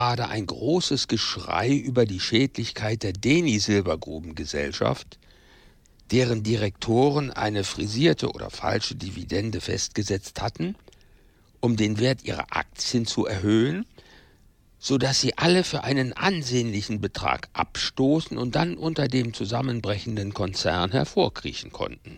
gerade ein großes Geschrei über die Schädlichkeit der Deni-Silbergrubengesellschaft, deren Direktoren eine frisierte oder falsche Dividende festgesetzt hatten, um den Wert ihrer Aktien zu erhöhen, sodass sie alle für einen ansehnlichen Betrag abstoßen und dann unter dem zusammenbrechenden Konzern hervorkriechen konnten.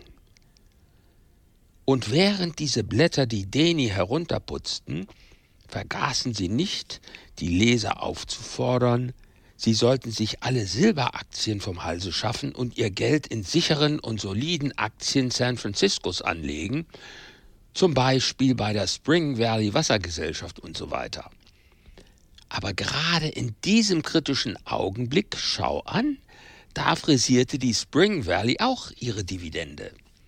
Und während diese Blätter die Deni herunterputzten, vergaßen sie nicht, die Leser aufzufordern, sie sollten sich alle Silberaktien vom Halse schaffen und ihr Geld in sicheren und soliden Aktien San Franciscos anlegen, zum Beispiel bei der Spring Valley Wassergesellschaft und so weiter. Aber gerade in diesem kritischen Augenblick, schau an, da frisierte die Spring Valley auch ihre Dividende.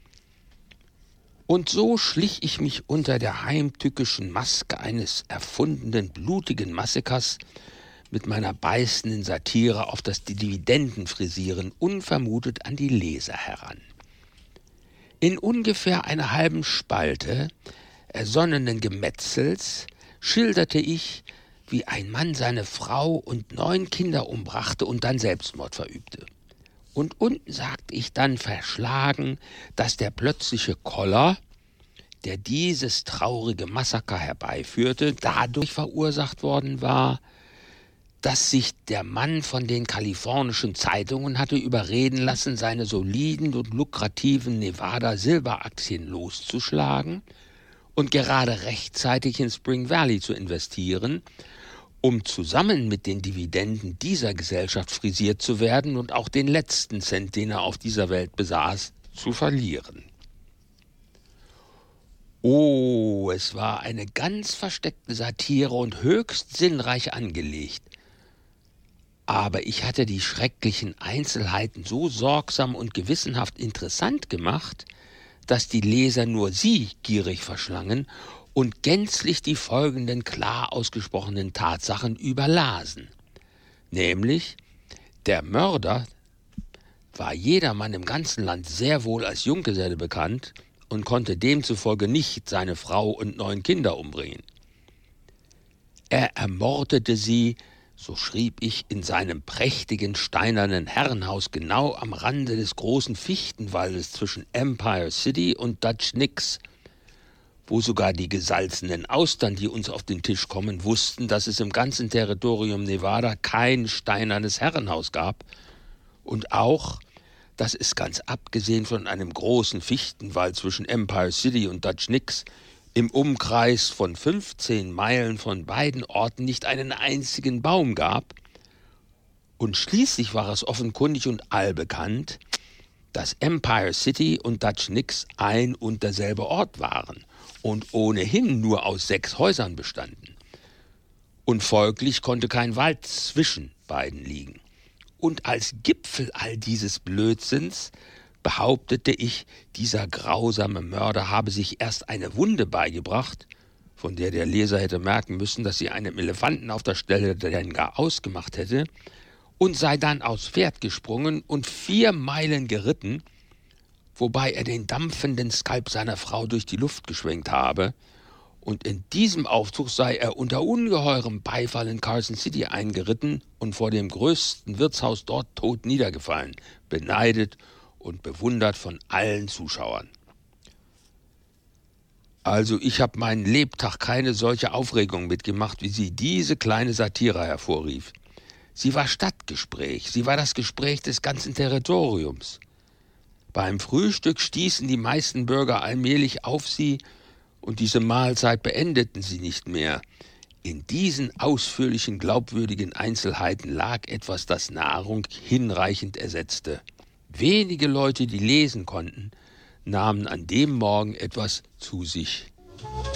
Und so schlich ich mich unter der heimtückischen Maske eines erfundenen blutigen Massikers mit meiner beißenden Satire auf das Dividendenfrisieren unvermutet an die Leser heran. In ungefähr einer halben Spalte ersonnenen Gemetzels schilderte ich, wie ein Mann seine Frau und 9 Kinder umbrachte und dann Selbstmord verübte. Und unten sagte ich dann verschlagen, dass der plötzliche Koller, der dieses traurige Massaker herbeiführte, dadurch verursacht worden war, dass sich der Mann von den kalifornischen Zeitungen hatte überreden lassen, seine soliden und lukrativen Nevada-Silberaktien loszuschlagen und gerade rechtzeitig in Spring Valley zu investieren, um zusammen mit den Dividenden dieser Gesellschaft frisiert zu werden und auch den letzten Cent, den er auf dieser Welt besaß, zu verlieren. Oh, es war eine ganz versteckte Satire und höchst sinnreich angelegt. Aber ich hatte die schrecklichen Einzelheiten so sorgsam und gewissenhaft interessant gemacht, dass die Leser nur sie gierig verschlangen und gänzlich die folgenden klar ausgesprochenen Tatsachen überlasen. Nämlich, der Mörder war jedermann im ganzen Land sehr wohl als Junggeselle bekannt und konnte demzufolge nicht seine Frau und 9 Kinder umbringen. Er ermordete sie, so schrieb ich, in seinem prächtigen steinernen Herrenhaus genau am Rande des großen Fichtenwaldes zwischen Empire City und Dutch Nicks, wo sogar die gesalzenen Austern, die uns auf den Tisch kommen, wussten, dass es im ganzen Territorium Nevada kein steinernes Herrenhaus gab und auch, dass es ganz abgesehen von einem großen Fichtenwald zwischen Empire City und Dutch Nicks im Umkreis von 15 Meilen von beiden Orten nicht einen einzigen Baum gab. Und schließlich war es offenkundig und allbekannt, dass Empire City und Dutch Nicks ein und derselbe Ort waren und ohnehin nur aus 6 Häusern bestanden. Und folglich konnte kein Wald zwischen beiden liegen. Und als Gipfel all dieses Blödsinns behauptete ich, dieser grausame Mörder habe sich erst eine Wunde beigebracht, von der der Leser hätte merken müssen, dass sie einem Elefanten auf der Stelle denn gar ausgemacht hätte, und sei dann aufs Pferd gesprungen und 4 Meilen geritten, wobei er den dampfenden Skalp seiner Frau durch die Luft geschwenkt habe, und in diesem Aufzug sei er unter ungeheurem Beifall in Carson City eingeritten und vor dem größten Wirtshaus dort tot niedergefallen, beneidet und bewundert von allen Zuschauern. Also ich habe meinen Lebtag keine solche Aufregung mitgemacht, wie sie diese kleine Satire hervorrief. Sie war Stadtgespräch, sie war das Gespräch des ganzen Territoriums. Beim Frühstück stießen die meisten Bürger allmählich auf sie, und diese Mahlzeit beendeten sie nicht mehr. In diesen ausführlichen, glaubwürdigen Einzelheiten lag etwas, das Nahrung hinreichend ersetzte. Wenige Leute, die lesen konnten, nahmen an dem Morgen etwas zu sich.